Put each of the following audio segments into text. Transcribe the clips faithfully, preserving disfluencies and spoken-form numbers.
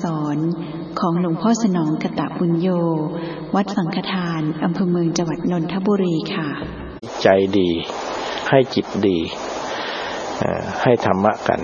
สอนของหลวงพ่อสนองกตปุญโญวัดสังฆทานอำเภอเมืองจังหวัดนนทบุรีค่ะใจดีให้จิตดีให้ธรรมะกัน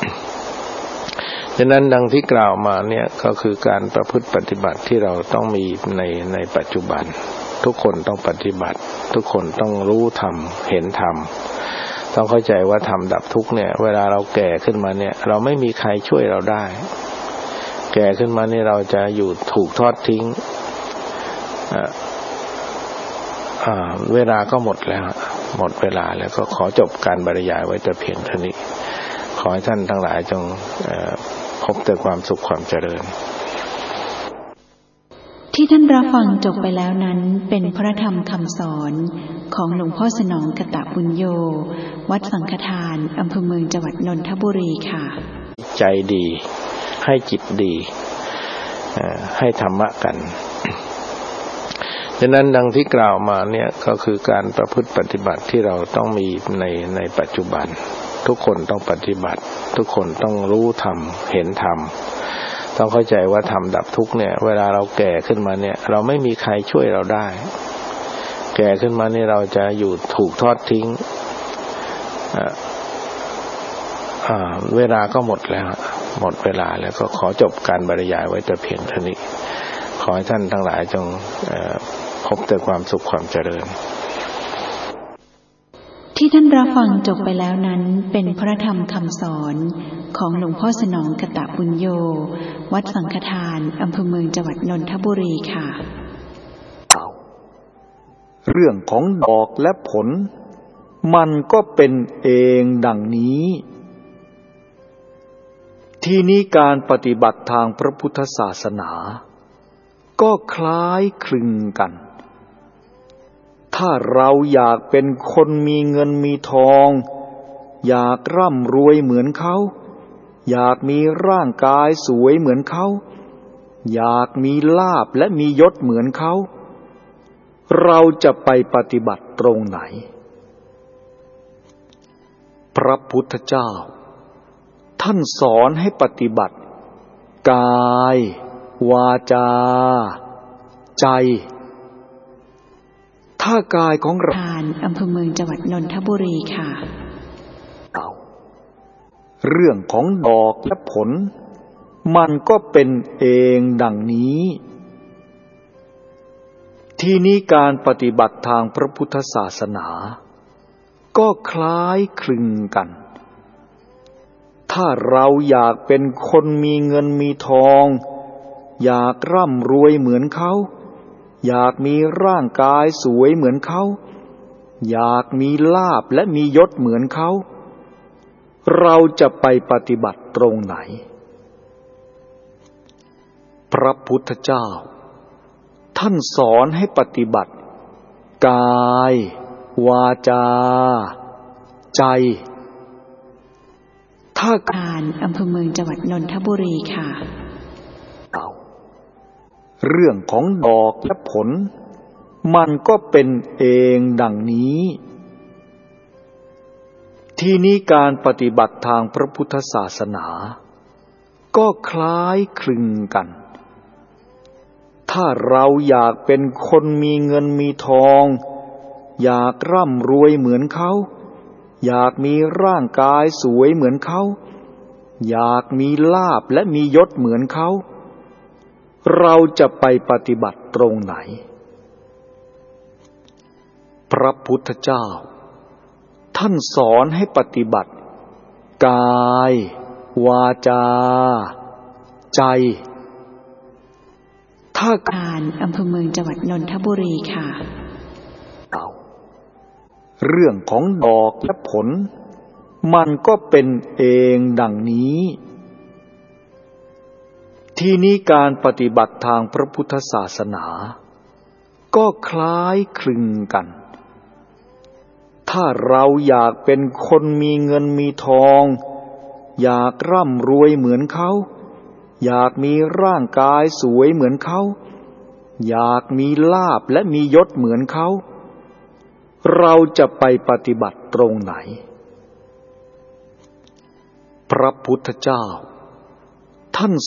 ฉะนั้นดังที่กล่าวมาเนี่ยก็คือการประพฤติปฏิบัติที่เราต้องมีในในปัจจุบันทุกคนต้องปฏิบัติทุกคนต้องรู้ธรรมเห็นธรรมต้องเข้าใจว่าธรรมดับทุกข์เนี่ยเวลาเราแก่ขึ้นมาเนี่ยเราไม่มีใครช่วยเราได้แก่ขึ้นมานี่เราจะอยู่ถูกทอดทิ้งอ่าอ่าเวลาก็หมดแล้วหมดเวลาแล้วก็ขอจบการบรรยายไว้แต่เพียงเท่านี้ขอให้ท่านทั้งหลายจงพบแต่ความสุขความเจริญที่ท่านรับฟังจบไปแล้วนั้นเป็นพระธรรมคำสอนของหลวงพ่อสนองกตปุญโญวัดสังฆทานอำเภอเมืองจังหวัดนนทบุรีค่ะใจดีให้จิตดีให้ธรรมะกันฉะนั้นดังที่กล่าวมาเนี่ยก็คือการประพฤติปฏิบัติที่เราต้องมีในในปัจจุบันทุกคนต้องปฏิบัติทุกคนต้องรู้ธรรมเห็นธรรมต้องเข้าใจว่าธรรมดับทุกข์เนี่ยเวลาเราแก่ขึ้นมาเนี่ยเราไม่มีใครช่วยเราได้แก่ขึ้นมานี่เราจะอยู่ถูกทอดทิ้งอ่าอ่าเวลาก็หมดแล้วหมดเวลาแล้วก็ขอจบการบรรยายไว้แต่เพียงเท่านี้ขอให้ท่านทั้งหลายจงพบแต่ความสุขความเจริญที่ท่านรับฟังจบไปแล้วนั้นเป็นพระธรรมคำสอนของหลวงพ่อสนองกตปุญโญวัดสังฆทานอำเภอเมืองจังหวัดนนทบุรีค่ะเรื่องของดอกและผลมันก็เป็นเองดังนี้ที่นี้การปฏิบัติทางพระพุทธศาสนาก็คล้ายคลึงกันถ้าเราอยากเป็นคนมีเงินมีทองอยากร่ำรวยเหมือนเขาอยากมีร่างกายสวยเหมือนเขาอยากมีลาภและมียศเหมือนเขาเราจะไปปฏิบัติตรงไหนพระพุทธเจ้าท่านสอนให้ปฏิบัติกายวาจาใจถ้ากายของเราอำเภอเมืองจังหวัดนนทบุรีค่ะเอาเรื่องของดอกและผลมันก็เป็นเองดังนี้ที่นี้การปฏิบัติทางพระพุทธศาสนาก็คล้ายคลึงกันถ้าเราอยากเป็นคนมีเงินมีทองอยากร่ำรวยเหมือนเขาอยากมีร่างกายสวยเหมือนเขาอยากมีลาภและมียศเหมือนเขาเราจะไปปฏิบัติตรงไหนพระพุทธเจ้าท่านสอนให้ปฏิบัติกายวาจาใจถ้าการอำเภอเมืองจังหวัดนนทบุรีค่ะเอาเรื่องของดอกและผลมันก็เป็นเองดังนี้ที่นี้การปฏิบัติทางพระพุทธศาสนาก็คล้ายคลึงกันถ้าเราอยากเป็นคนมีเงินมีทองอยากร่ำรวยเหมือนเขาอยากมีร่างกายสวยเหมือนเขาอยากมีลาภและมียศเหมือนเขาเราจะไปปฏิบัติตรงไหนพระพุทธเจ้าท่านสอนให้ปฏิบัติกายวาจาใจถ้าการอำเภอเมืองจังหวัดนนทบุรีค่ะเอาเรื่องของดอกและผลมันก็เป็นเองดังนี้ที่นี้การปฏิบัติทางพระพุทธศาสนาก็คล้ายคลึงกันถ้าเราอยากเป็นคนมีเงินมีทองอยากร่ำรวยเหมือนเขาอยากมีร่างกายสวยเหมือนเขาอยากมีลาภและมียศเหมือนเขาเราจะไปปฏิบัติตรงไหนพระพุทธเจ้าท่าน